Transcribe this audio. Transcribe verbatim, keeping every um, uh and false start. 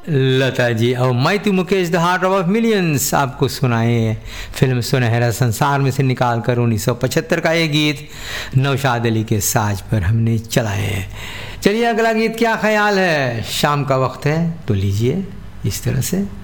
लता जी और मैं तू Mukesh the heart of millions आपको सुनाए हैं फिल्म सुनहरा संसार में से निकाल कर उन्नीस सौ पचहत्तर का ये गीत नौशाद अली के साज पर हमने चलाए हैं। चलिए अगला गीत क्या ख्याल है, शाम का वक्त है तो लीजिए इस तरह से।